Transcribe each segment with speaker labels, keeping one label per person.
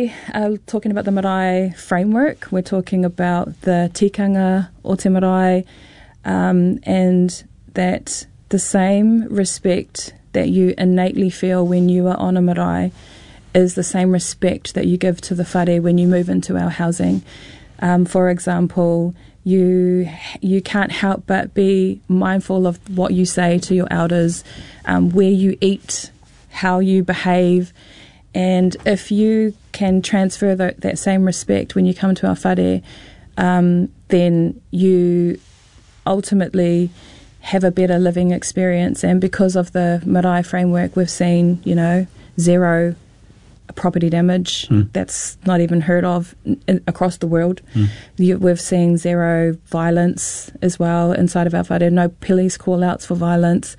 Speaker 1: marae are talking about the marae framework. We're talking about the tikanga o te marae, and that the same respect that you innately feel when you are on a marae is the same respect that you give to the whare when you move into our housing. For example, you can't help but be mindful of what you say to your elders, where you eat, how you behave, and if you can transfer that same respect when you come to our whare, then you ultimately have a better living experience. And because of the marae framework, we've seen, zero property damage. That's not even heard of across the world. We've seen zero violence as well inside of our whare, no police call-outs for violence.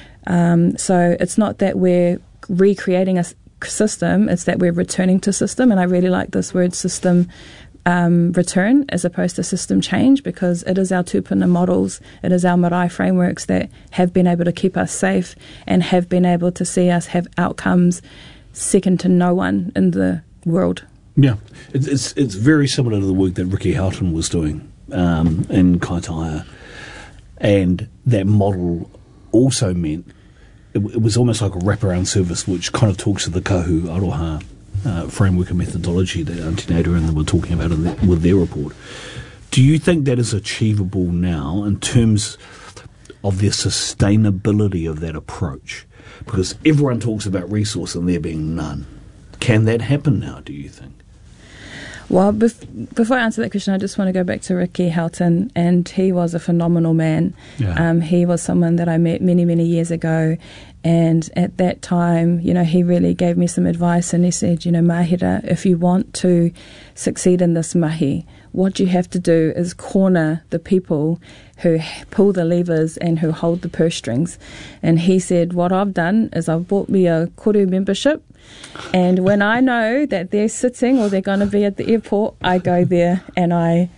Speaker 1: So it's not that we're recreating a system, it's that we're returning to system, and I really like this word system return as opposed to system change, because it is our tupuna models, it is our marae frameworks that have been able to keep us safe and have been able to see us have outcomes second to no one in the world.
Speaker 2: Yeah, it's very similar to the work that Ricky Houghton was doing in Kaitaia, and that model also meant it was almost like a wraparound service, which kind of talks to the Kahu Aroha framework and methodology that Auntie Nader and them were talking about with their report. Do you think that is achievable now in terms of the sustainability of that approach? Because everyone talks about resource and there being none. Can that happen now, do you think?
Speaker 1: Well, before I answer that question, I just want to go back to Ricky Houghton, and he was a phenomenal man. Yeah. He was someone that I met many, many years ago, and at that time, he really gave me some advice, and he said, Mahira, if you want to succeed in this mahi, what you have to do is corner the people who pull the levers and who hold the purse strings. And he said, what I've done is I've bought me a koru membership, and when I know that they're sitting or they're going to be at the airport, I go there and I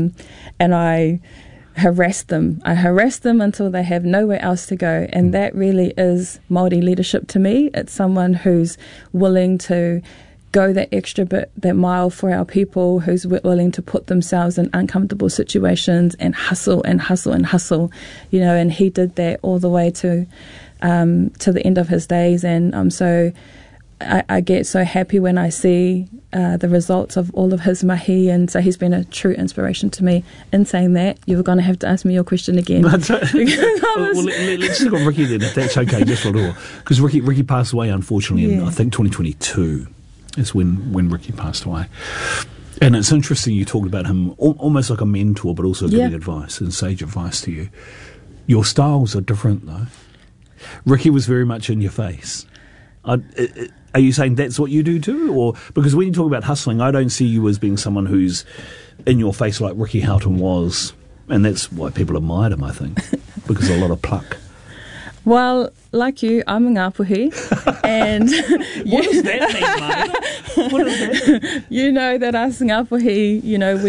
Speaker 1: harass them. I harass them until they have nowhere else to go. And that really is Māori leadership to me. It's someone who's willing to go that extra bit, that mile for our people, who's willing to put themselves in uncomfortable situations and hustle and hustle and hustle, and he did that all the way to the end of his days. And so I get so happy when I see the results of all of his mahi, and so he's been a true inspiration to me. In saying that, you were going to have to ask me your question again.
Speaker 2: Let's stick on Ricky then, if that's okay, just for a little. Because Ricky passed away, unfortunately, in I think 2022 is when Ricky passed away. And it's interesting you talked about him almost like a mentor, but also giving advice and sage advice to you. Your styles are different, though. Ricky was very much in your face. Are you saying that's what you do too? Or because when you talk about hustling, I don't see you as being someone who's in your face like Ricky Houghton was, and that's why people admired him, I think, because of a lot of pluck.
Speaker 1: Well, like you, I'm a Ngāpuhi, and
Speaker 2: what does that mean, mate? What does that mean?
Speaker 1: You know that us Ngāpuhi,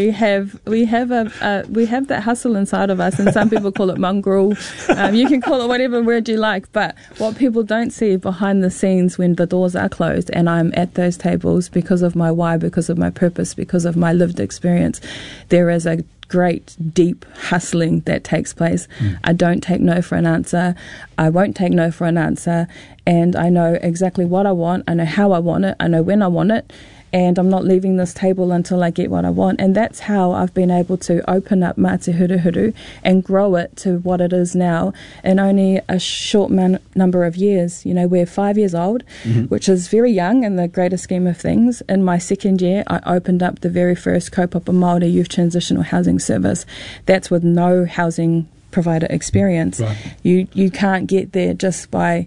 Speaker 1: we have that hustle inside of us, and some people call it mongrel. You can call it whatever word you like, but what people don't see behind the scenes when the doors are closed, and I'm at those tables because of my why, because of my purpose, because of my lived experience, there is a great deep hustling that takes place. I don't take no for an answer. I won't take no for an answer, and I know exactly what I want. I know how I want it. I know when I want it, and I'm not leaving this table until I get what I want. And that's how I've been able to open up Mā Te Huruhuru and grow it to what it is now in only a short number of years. We're 5 years old, which is very young in the greater scheme of things. In my second year, I opened up the very first kaupapa Māori Youth Transitional Housing Service. That's with no housing provider experience. Right. You can't get there just by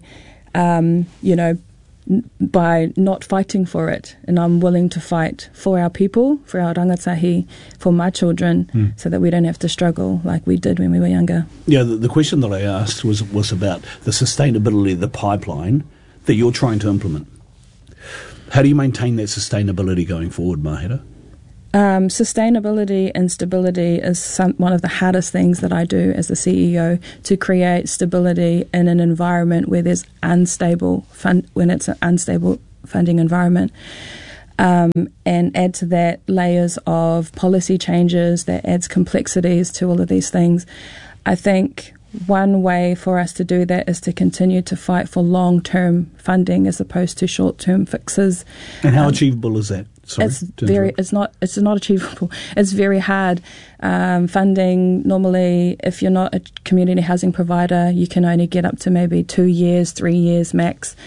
Speaker 1: by not fighting for it. And I'm willing to fight for our people, for our rangatahi, for my children, so that we don't have to struggle like we did when we were younger.
Speaker 2: Yeah, the question that I asked was about the sustainability of the pipeline that you're trying to implement. How do you maintain that sustainability going forward, Mahira?
Speaker 1: Sustainability and stability is one of the hardest things that I do as the CEO, to create stability in an environment where there's when it's an unstable funding environment. and add to that layers of policy changes that adds complexities to all of these things. I think one way for us to do that is to continue to fight for long-term funding as opposed to short-term fixes.
Speaker 2: And how achievable is that? Sorry,
Speaker 1: it's not achievable. It's very hard. Funding, normally, if you're not a community housing provider, you can only get up to maybe 2 years, 3 years max.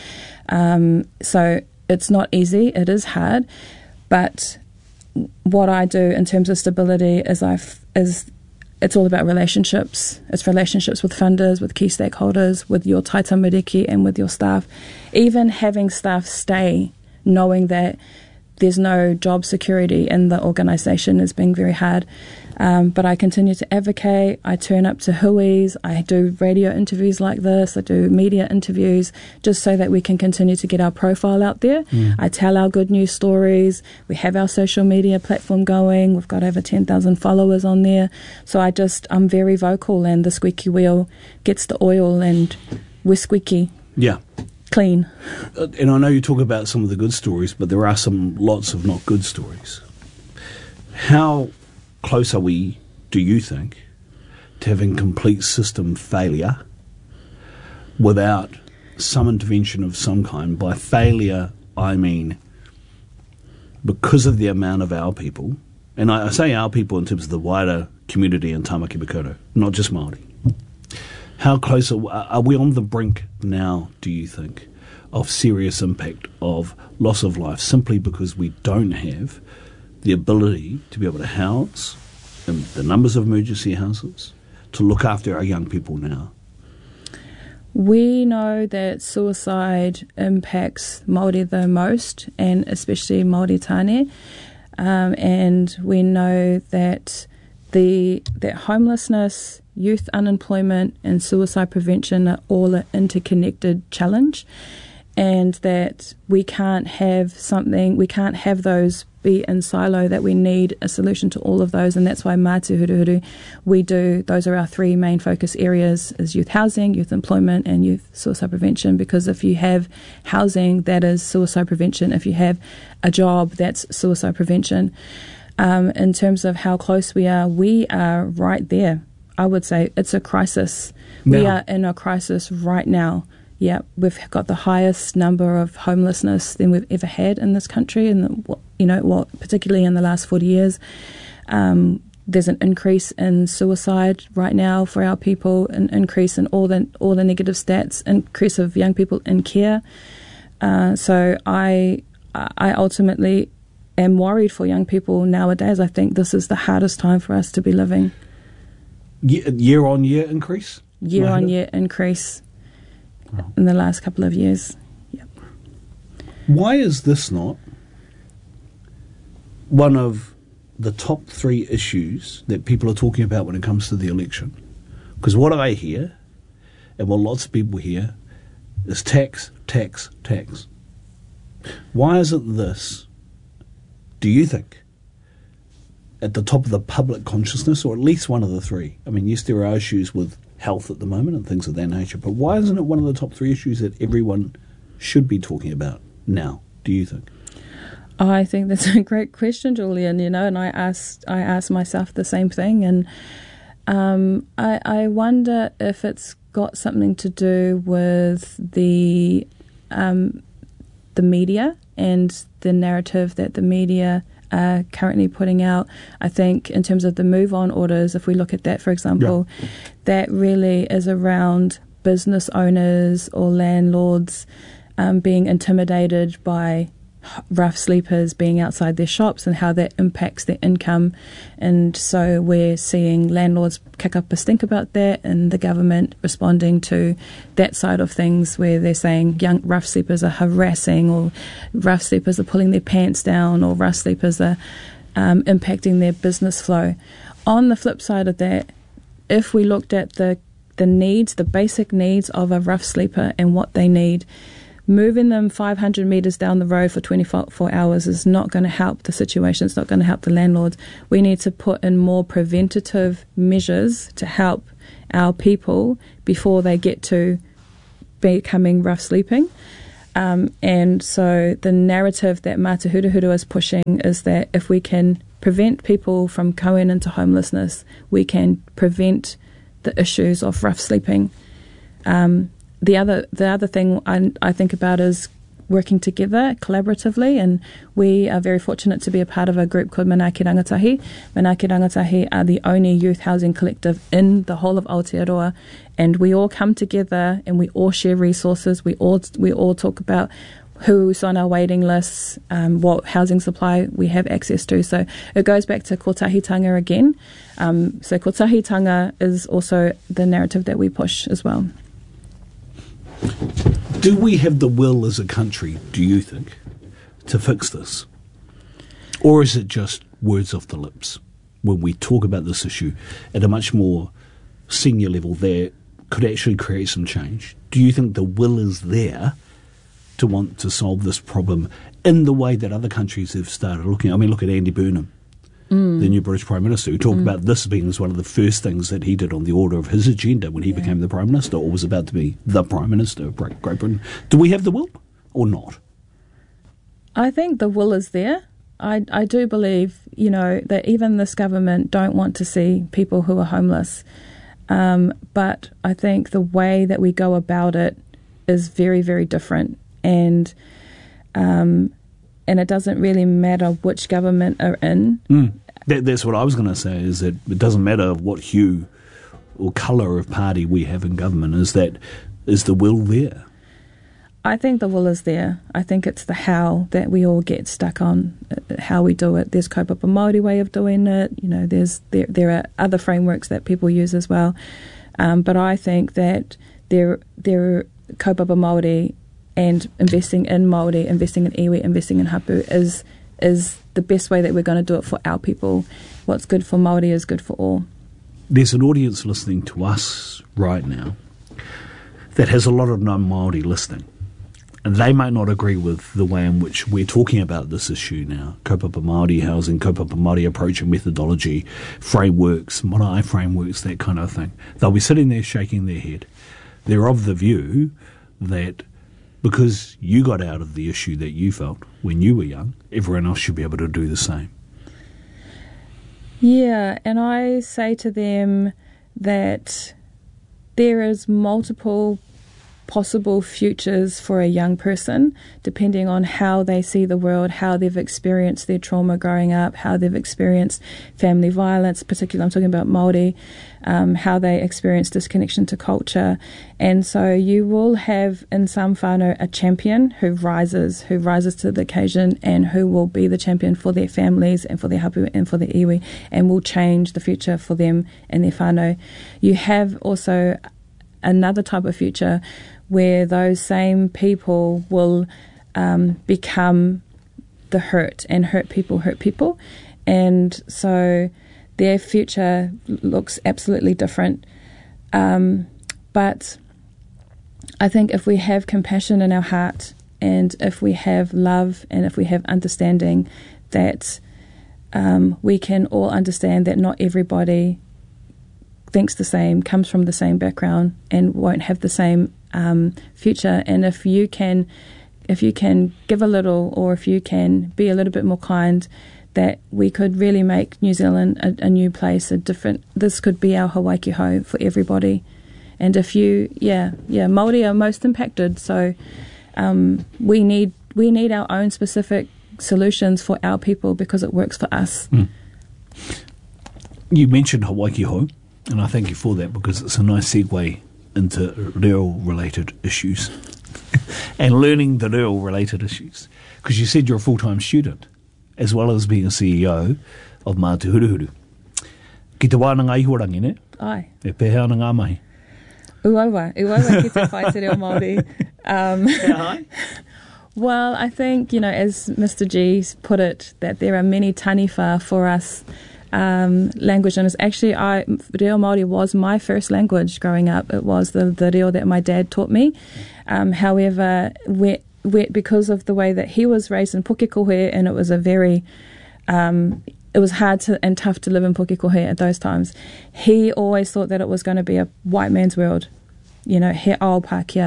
Speaker 1: So it's not easy. It is hard. But what I do in terms of stability is it's all about relationships. It's relationships with funders, with key stakeholders, with your taita mariki and with your staff. Even having staff stay, knowing that there's no job security in the organisation has been very hard. But I continue to advocate. I turn up to hui's. I do radio interviews like this. I do media interviews just so that we can continue to get our profile out there. I tell our good news stories. We have our social media platform going. We've got over 10,000 followers on there. So I'm very vocal, and the squeaky wheel gets the oil, and we're squeaky.
Speaker 2: Yeah.
Speaker 1: Clean.
Speaker 2: And I know you talk about some of the good stories, but there are lots of not good stories. How close are we, do you think, to having complete system failure without some intervention of some kind? By failure, I mean because of the amount of our people, and I say our people in terms of the wider community in Tamaki Makaurau, not just Māori. How close are we on the brink now, do you think, of serious impact of loss of life simply because we don't have the ability to be able to house the numbers of emergency houses to look after our young people now?
Speaker 1: We know that suicide impacts Māori the most, and especially Māori tāne, and we know that that homelessness, youth unemployment and suicide prevention are all an interconnected challenge, and that we can't have those be in silo, that we need a solution to all of those. And that's why Mātu Huruhuru, those are our three main focus areas, is youth housing, youth employment and youth suicide prevention, because if you have housing, that is suicide prevention. If you have a job, that's suicide prevention. In terms of how close we are right there. I would say it's a crisis.
Speaker 2: Now.
Speaker 1: We are in a crisis right now. Yeah, we've got the highest number of homelessness than we've ever had in this country, and particularly in the last 40 years. There's an increase in suicide right now for our people, an increase in all the negative stats, increase of young people in care. So I ultimately am worried for young people nowadays. I think this is the hardest time for us to be living.
Speaker 2: Year-on-year increase?
Speaker 1: Year-on-year increase in the last couple of years. Yep.
Speaker 2: Why is this not one of the top three issues that people are talking about when it comes to the election? Because what I hear, and what lots of people hear, is tax, tax, tax. Why isn't this, do you think, at the top of the public consciousness, or at least one of the three? I mean, yes, there are issues with health at the moment and things of that nature, but why isn't it one of the top three issues that everyone should be talking about now, do you think?
Speaker 1: I think that's a great question, Julian, and I asked myself the same thing, and I wonder if it's got something to do with the media and the narrative that the media are currently putting out. I think in terms of the move-on orders, if we look at that, for example, that really is around business owners or landlords being intimidated by rough sleepers being outside their shops and how that impacts their income. And so we're seeing landlords kick up a stink about that, and the government responding to that side of things, where they're saying young rough sleepers are harassing, or rough sleepers are pulling their pants down, or rough sleepers are impacting their business flow. On the flip side of that, if we looked at the needs, the basic needs of a rough sleeper and what they need, moving them 500 metres down the road for 24 hours is not going to help the situation. It's not going to help the landlords. We need to put in more preventative measures to help our people before they get to becoming rough sleeping. And so the narrative that Mata Hurahura is pushing is that if we can prevent people from going into homelessness, we can prevent the issues of rough sleeping. The other thing I think about is working together collaboratively, and we are very fortunate to be a part of a group called Manaaki Rangatahi. Manaaki Rangatahi are the only youth housing collective in the whole of Aotearoa, and we all come together and we all share resources. We all talk about who's on our waiting lists, what housing supply we have access to. So it goes back to kotahitanga again. So kotahitanga is also the narrative that we push as well.
Speaker 2: Do we have the will as a country, do you think, to fix this? Or is it just words off the lips when we talk about this issue at a much more senior level that could actually create some change? Do you think the will is there to want to solve this problem in the way that other countries have started looking? I mean, look at Andy Burnham, the new British Prime Minister, who talked about this being as one of the first things that he did on the order of his agenda when he became the Prime Minister, or was about to be the Prime Minister of Great Britain. Do we have the will or not?
Speaker 1: I think the will is there. I do believe, that even this government don't want to see people who are homeless. But I think the way that we go about it is very, very different. And it doesn't really matter which government are in.
Speaker 2: That's what I was going to say, is that it doesn't matter what hue or colour of party we have in government. Is the will there?
Speaker 1: I think the will is there. I think it's the how that we all get stuck on, how we do it. There's kaupapa Māori way of doing it. There are other frameworks that people use as well. But I think that there kaupapa Māori and investing in Māori, investing in iwi, investing in hapu is the best way that we're going to do it for our people. What's good for Māori is good for all.
Speaker 2: There's an audience listening to us right now that has a lot of non-Māori listening. And they might not agree with the way in which we're talking about this issue now. Kaupapa Māori housing, kaupapa Māori approach and methodology, frameworks, marae frameworks, that kind of thing. They'll be sitting there shaking their head. They're of the view that because you got out of the issue that you felt when you were young, everyone else should be able to do the same.
Speaker 1: Yeah, and I say to them that there is multiple possible futures for a young person, depending on how they see the world, how they've experienced their trauma growing up, how they've experienced family violence, particularly I'm talking about Māori, how they experience disconnection to culture. And so you will have in some whānau a champion who rises to the occasion and who will be the champion for their families and for their hapu and for their iwi and will change the future for them and their whānau. You have also another type of future where those same people will become the hurt, and hurt people. And so their future looks absolutely different. But I think if we have compassion in our heart, and if we have love, and if we have understanding, that we can all understand that not everybody thinks the same, comes from the same background, and won't have the same future. And if you can give a little, or if you can be a little bit more kind, that we could really make New Zealand a new place, this could be our Hawaii home for everybody. And if Māori are most impacted, so we need our own specific solutions for our people because it works for us.
Speaker 2: You mentioned Hawaii home, and I thank you for that, because it's a nice segue into reo-related issues and learning the reo-related issues. Because you said you're a full-time student, as well as being a CEO of Mata Hurahura. Ki te wānanga ihorangi, ne?
Speaker 1: Ai.
Speaker 2: E pehea ana ngā mahi.
Speaker 1: Uawa ki te whai te reo Māori. Well, I think, as Mr. G put it, that there are many taniwha for us. Language, and it's actually reo Māori was my first language growing up. It was the reo that my dad taught me. However, because of the way that he was raised in Pukekohe, and it was it was hard and tough to live in Pukekohe at those times, he always thought that it was going to be a white man's world. He ao Pākehā,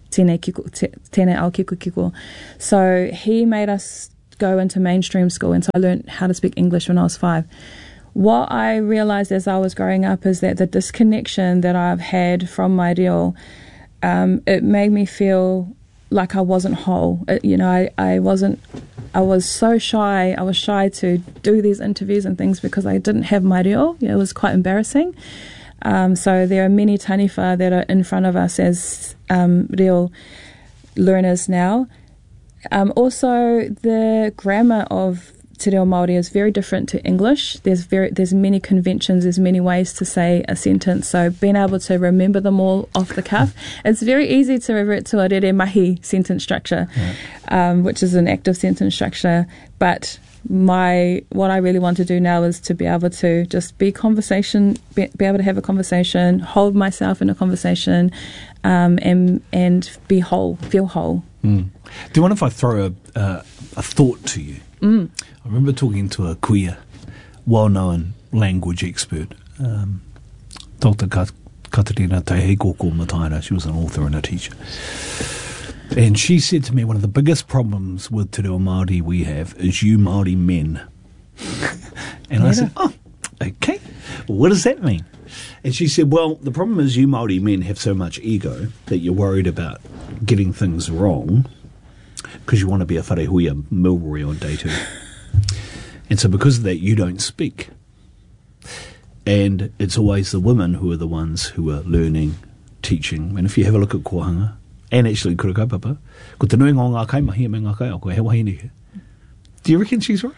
Speaker 1: tēnei ao kiko. So he made us go into mainstream school, and so I learned how to speak English when I was 5. What I realised as I was growing up is that the disconnection that I've had from my reo, it made me feel like I wasn't whole. I was so shy. I was shy to do these interviews and things because I didn't have my reo. It was quite embarrassing. So there are many taniwha that are in front of us as reo learners now. Also, the grammar of te reo Māori is very different to English. There's many conventions, there's many ways to say a sentence, so being able to remember them all off the cuff, it's very easy to revert to a rere mahi sentence structure, which is an active sentence structure, but what I really want to do now is to be able to just be able to have a conversation, hold myself in a conversation, and be whole, feel whole.
Speaker 2: Do you want if I throw a thought to you? I remember talking to a queer, well-known language expert, Dr. Katarina Tehekoko Mataira. She was an author and a teacher. And she said to me, one of the biggest problems with te reo Māori we have is you Māori men. And I said, oh, okay. Well, what does that mean? And she said, well, the problem is you Māori men have so much ego that you're worried about getting things wrong because you want to be a wharehuia Milroy on day 2. And so because of that, you don't speak. And it's always the women who are the ones who are learning, teaching. And if you have a look at kohanga, and actually kura kaupapa, ko te nui ngā kaimahi me ngā kai, o koe he wahine. Do you reckon she's right?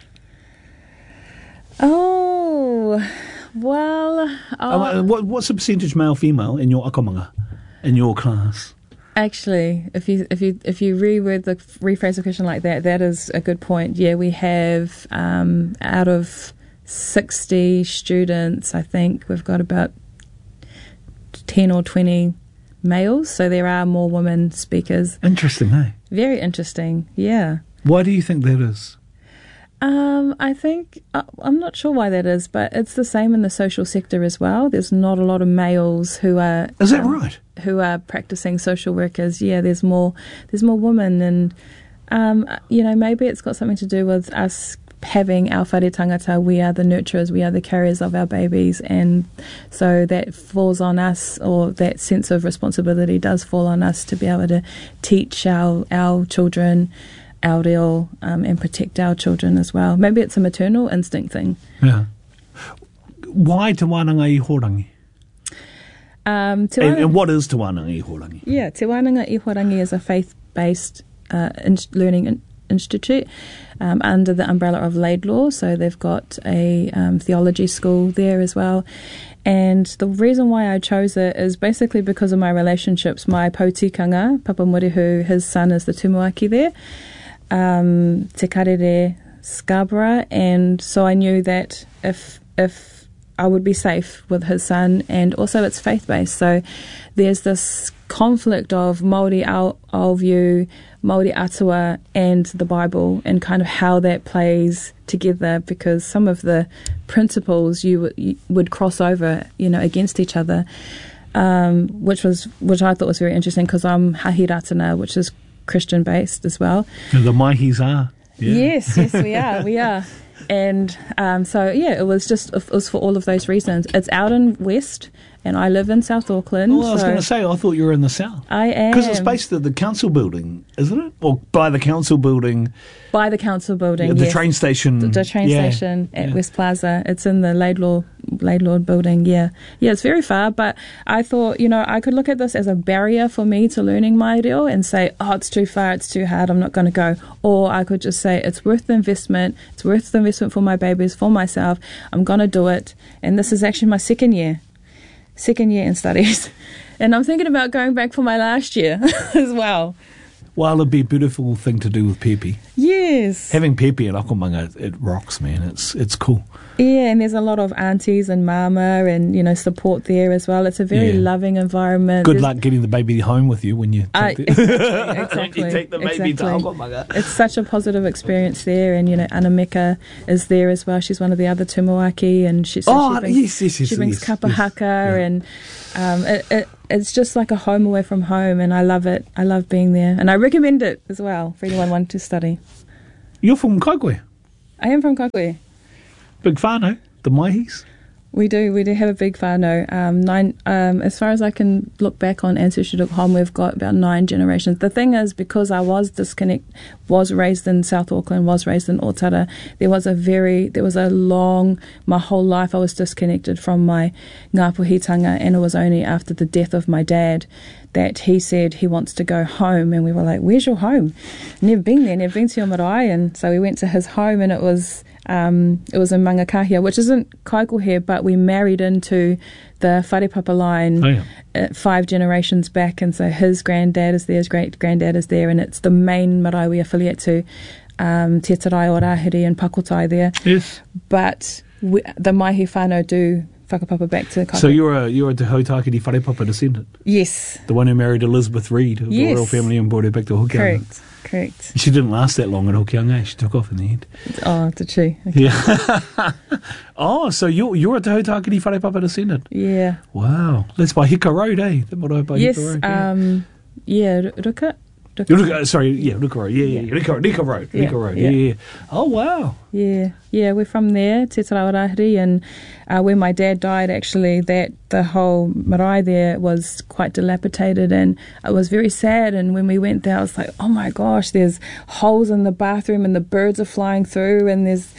Speaker 1: Oh, well...
Speaker 2: what's the percentage male-female in your akamanga, in your class?
Speaker 1: Actually, if you rephrase the question like that, that is a good point. Yeah, we have out of 60 students, I think we've got about 10 or 20 males, so there are more women speakers.
Speaker 2: Interesting, eh?
Speaker 1: Very interesting, yeah.
Speaker 2: Why do you think that is?
Speaker 1: I think, I'm not sure why that is, but it's the same in the social sector as well. There's not a lot of males who are...
Speaker 2: Is that right?
Speaker 1: Who are practicing social workers. Yeah, there's more women, and, maybe it's got something to do with us having our whare tangata. We are the nurturers, we are the carriers of our babies, and so that falls on us, or that sense of responsibility does fall on us to be able to teach our children our reo, and protect our children as well. Maybe it's a maternal instinct thing.
Speaker 2: Yeah. Why Te Wānanga Ihorangi? And what is Te Wānanga Ihorangi?
Speaker 1: Yeah, Te Wānanga Ihorangi is a faith-based learning institute under the umbrella of Laidlaw, so they've got a theology school there as well. And the reason why I chose it is basically because of my relationships. My pautikanga, Papa Murihu, his son is the tumuaki there, Te Karere Scarborough, and so I knew that if I would be safe with his son, and also it's faith-based, so there's this conflict of Māori ao view, Māori atua, and the Bible, and kind of how that plays together, because some of the principles you would cross over, against each other, which I thought was very interesting, because I'm Hahiratana, which is Christian based as well.
Speaker 2: And the Mahis are. Yeah.
Speaker 1: Yes, we are. And it was for all of those reasons. It's out in West, and I live in South Auckland.
Speaker 2: Well, I was going to say, I thought you were in the South.
Speaker 1: I am.
Speaker 2: Because it's based at the council building, isn't it? Or by the council building.
Speaker 1: By the council building,
Speaker 2: yeah, the train station.
Speaker 1: The train station at West Plaza. It's in the Laidlaw building, yeah. Yeah, it's very far, but I thought, I could look at this as a barrier for me to learning my reo and say, oh, it's too far, it's too hard, I'm not going to go. Or I could just say, it's worth the investment for my babies, for myself, I'm going to do it. And this is actually my second year in studies. And I'm thinking about going back for my last year as well.
Speaker 2: Well, it'd be a beautiful thing to do with Pepe.
Speaker 1: Yes.
Speaker 2: Having Pepe in Akamanga, it rocks, man. It's cool.
Speaker 1: Yeah, and there's a lot of aunties and mama and, support there as well. It's a very loving environment.
Speaker 2: Good luck getting the baby home with you when you take
Speaker 1: exactly.
Speaker 2: When you take the baby to Akamanga.
Speaker 1: It's such a positive experience there, and, Anameka is there as well. She's one of the other tumuaki, and she brings kapahaka, and it's just like a home away from home, and I love it. I love being there, and I recommend it as well for anyone wanting to study.
Speaker 2: You're from Kaikohe?
Speaker 1: I am from Kaikohe.
Speaker 2: Big whānau, the Maihis?
Speaker 1: We do have a big whānau. As far as I can look back on Ancestry.com, we've got about 9 generations. The thing is, because I was raised in South Auckland, was raised in Otara, my whole life I was disconnected from my ngāpuhitanga, and it was only after the death of my dad that he said he wants to go home, and we were like, where's your home? Never been there, never been to your marae. And so we went to his home, and it was in Mangakahia, which isn't Kaikohe, but we married into the wharepapa line 5 generations back, and so his granddad is there, his great-granddad is there, and it's the main marae we affiliate to, Te Tarai o Rahiri and Pakotai there.
Speaker 2: Yes.
Speaker 1: But the Maihi whānau do whakapapa back to Kaikohe.
Speaker 2: So you're a Te Hautakiri wharepapa descendant?
Speaker 1: Yes.
Speaker 2: The one who married Elizabeth Reed of the royal family and brought her back to Hokianga.
Speaker 1: Correct.
Speaker 2: She didn't last that long at Hokianga. She took off in the end.
Speaker 1: Oh, did she? Okay.
Speaker 2: Yeah. So you're a Te Hautakiri wharepapa descendant?
Speaker 1: Yeah.
Speaker 2: Wow. That's by Hika Road, eh? That marae by Hika Road.
Speaker 1: Ruka.
Speaker 2: Ruka Road. Yeah. Rika Road. Yeah. Oh, wow.
Speaker 1: Yeah, we're from there, Te Tarai o Rahiri, and when my dad died, actually, the whole marae there was quite dilapidated, and it was very sad. And when we went there, I was like, oh my gosh, there's holes in the bathroom, and the birds are flying through, and there's,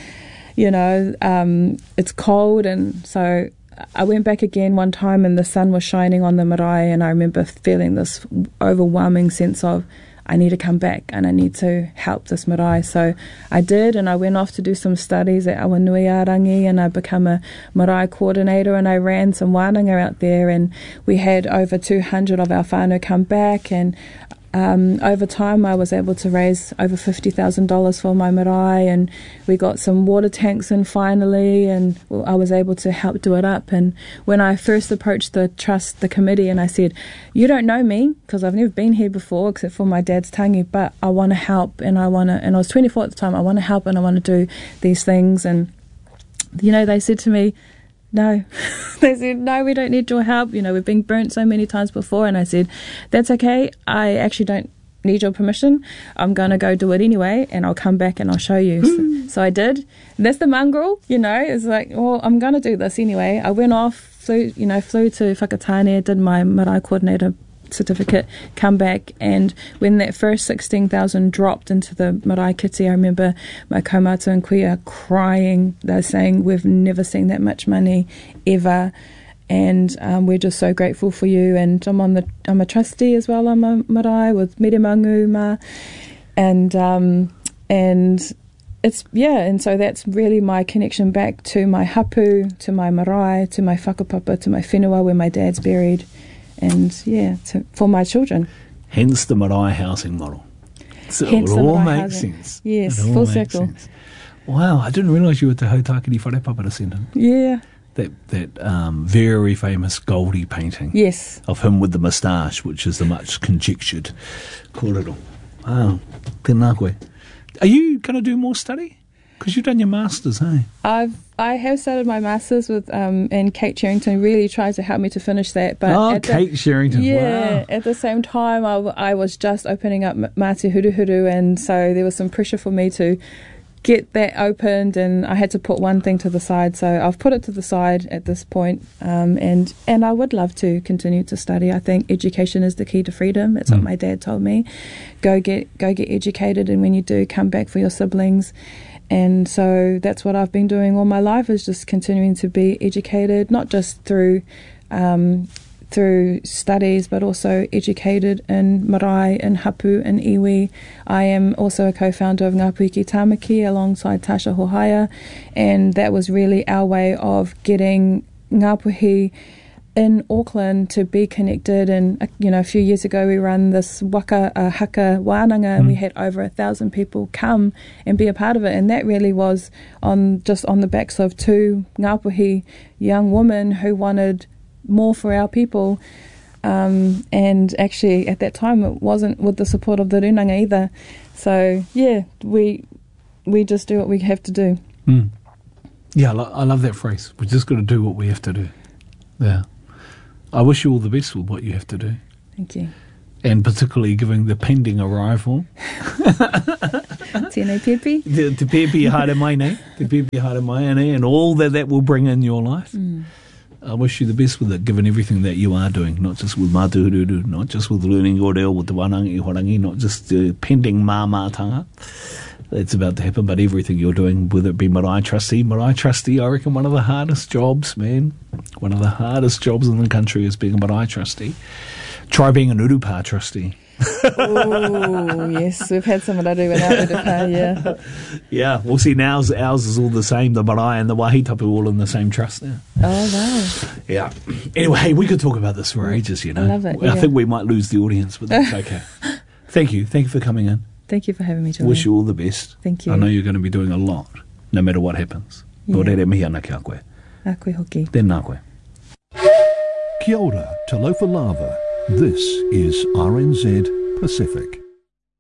Speaker 1: it's cold. And so I went back again one time, and the sun was shining on the marae, and I remember feeling this overwhelming sense of, I need to come back and I need to help this marae. So I did, and I went off to do some studies at Awanuiarangi, and I became a marae coordinator, and I ran some wānanga out there, and we had over 200 of our whānau come back, and over time I was able to raise over $50,000 for my marae, and we got some water tanks in finally, and I was able to help do it up. And when I first approached the committee, and I said, you don't know me because I've never been here before except for my dad's tangi, but I want to help, and I was 24 at the time. I want to help, and I want to do these things. And they said to me, no. They said, no, we don't need your help. We've been burnt so many times before. And I said, that's okay. I actually don't need your permission. I'm going to go do it anyway, and I'll come back and I'll show you. So I did. And that's the mongrel, It's like, well, I'm going to do this anyway. I went off, flew to Whakatane, did my marae coordinator certificate, come back, and when that first 16,000 dropped into the marae kiti, I remember my kaumata and kuia crying. They're saying, we've never seen that much money ever, and we're just so grateful for you. And I'm a trustee as well on my marae with Mere Mangu Ma, and it's and so that's really my connection back to my hapu, to my marae, to my whakapapa, to my whenua where my dad's buried. And for my children.
Speaker 2: Hence the marae housing model. So it all makes sense.
Speaker 1: Yes, full circle. Sense.
Speaker 2: Wow, I didn't realise you were Te Hautakiri wharepapa descendant.
Speaker 1: Yeah.
Speaker 2: That very famous Goldie painting.
Speaker 1: Yes.
Speaker 2: Of him with the moustache, which is the much conjectured kōrero. Wow, tēnā koe. Are you going to do more study? Because you've done your masters, hey?
Speaker 1: I have started my masters with and Kate Sherrington really tried to help me to finish that. But
Speaker 2: Kate Sherrington, wow.
Speaker 1: At the same time, I was just opening up Māti Huruhuru, and so there was some pressure for me to get that opened, and I had to put one thing to the side. So I've put it to the side at this point, and I would love to continue to study. I think education is the key to freedom. That's what my dad told me. Go get educated, and when you do, come back for your siblings. And so that's what I've been doing all my life, is just continuing to be educated, not just through studies, but also educated in marae, in hapu, in iwi. I am also a co-founder of Ngāpuhi ki Tāmaki alongside Tasha Hohaia, and that was really our way of getting Ngāpuhi in Auckland to be connected. And a few years ago we ran this haka wānanga, and we had over 1,000 people come and be a part of it, and that really was on the backs of 2 Ngāpuhi young women who wanted more for our people, and actually at that time it wasn't with the support of the Runanga either. So we just do what we have to do.
Speaker 2: I love that phrase. We just got to do what we have to do. Yeah. I wish you all the best with what you have to do.
Speaker 1: Thank you.
Speaker 2: And particularly given the pending arrival.
Speaker 1: Tēnei Pepe.
Speaker 2: Te pepe haere mai nei. Te pepe haere mai nei. And all that will bring in your life. I wish you the best with it, given everything that you are doing, not just with mātuhururu, not just with learning o reo, with the wānanga i horangi, not just the pending mātanga that's about to happen, but everything you're doing, whether it be Marae Trustee. Marae Trustee, I reckon one of the hardest jobs, man. One of the hardest jobs in the country is being a Marae Trustee. Try being an Urupa Trustee.
Speaker 1: Oh, yes, we've had some of that in our Urupa, yeah.
Speaker 2: Yeah, well, see, ours is all the same. The marae and the wahitapu all in the same trust now.
Speaker 1: Oh, wow.
Speaker 2: Yeah. Anyway, hey, we could talk about this for ages, you know.
Speaker 1: I love it,
Speaker 2: I think we might lose the audience, but that's okay. Thank you. Thank you for coming in.
Speaker 1: Thank you for having me, Joy.
Speaker 2: Wish you all the best.
Speaker 1: Thank you.
Speaker 2: I know you're going to be doing a lot, no matter what happens.
Speaker 1: Yeah.
Speaker 2: Nō reire mihi ana ki a koe.
Speaker 1: A koe hoki.
Speaker 2: Tēnā koe.
Speaker 3: Kia ora, Talofa Lava. This is RNZ Pacific.